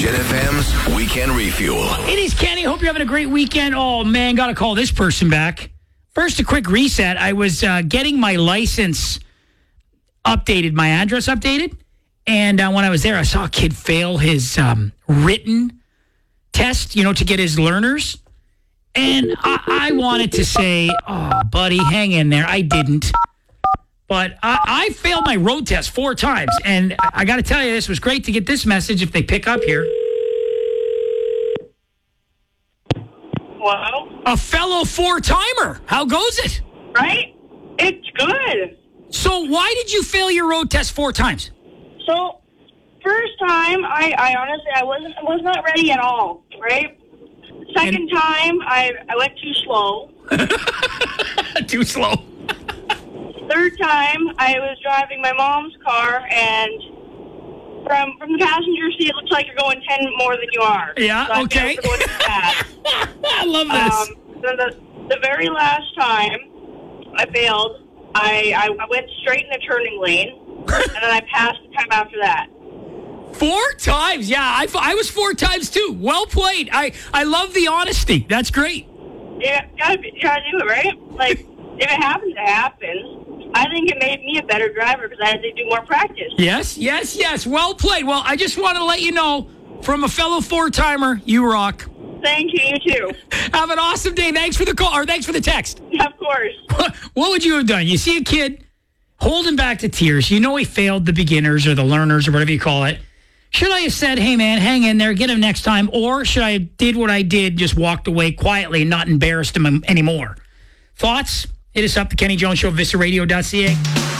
Jet FM's Weekend Refuel. It is Kenny. Hope you're having a great weekend. Oh, man, got to call this person back. First, a quick reset. I was getting my license updated, my address updated. And when I was there, I saw a kid fail his written test, to get his learners. And I wanted to say, oh, buddy, hang in there. I didn't. But I failed my road test 4 times. And I got to tell you, this was great to get this message if they pick up here. Hello? A fellow 4-timer. How goes it? Right? It's good. So why did you fail your road test 4 times? So, first time, I honestly, I was not ready at all, right? Second time, I went too slow. Too slow. Third time, I was driving my mom's car, and from the passenger seat, it looks like you're going 10 more than you are. Yeah, so okay. Going too fast. I love this. Then the very last time I failed, I went straight in the turning lane, and then I passed the time after that. 4 times, yeah. I was 4 times too. Well played. I love the honesty. That's great. Yeah, you gotta do it, right? Like, if it happens, it happens. I think it made me a better driver because I had to do more practice. Yes. Well played. Well, I just want to let you know, from a fellow 4-timer, you rock. Thank you. You too. Have an awesome day. Thanks for the call, or thanks for the text. Of course. What would you have done? You see a kid holding back to tears. You know he failed the beginners or the learners or whatever you call it. Should I have said, hey, man, hang in there, get him next time? Or should I have did what I did, just walked away quietly and not embarrassed him anymore? Thoughts? Hit us up, the Kenny Jones Show, visitaradio.ca.